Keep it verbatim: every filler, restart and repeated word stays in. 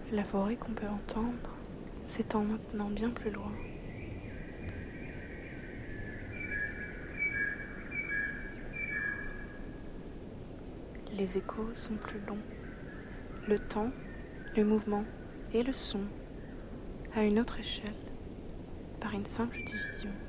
La forêt qu'on peut entendre s'étend maintenant bien plus loin. Les échos sont plus longs. Le temps, le mouvement et le son à une autre échelle, par une simple division.